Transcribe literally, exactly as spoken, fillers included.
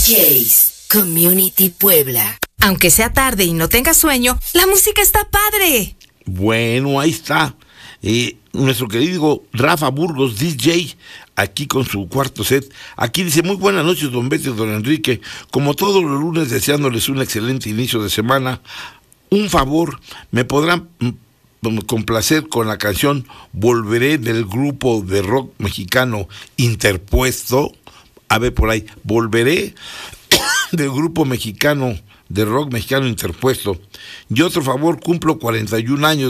J's Community Puebla. Aunque sea tarde y no tengas sueño, la música está padre. Bueno, ahí está. Eh, nuestro querido Rafa Burgos, D J, aquí con su cuarto set. Aquí dice: muy buenas noches, don Beto y don Enrique. Como todos los lunes, deseándoles un excelente inicio de semana. Un favor, ¿me podrán complacer con la canción Volveré del grupo de rock mexicano Interpuesto? A ver, por ahí, Volveré del grupo mexicano de rock mexicano Interpuesto. Y otro favor, cumplo cuarenta y un años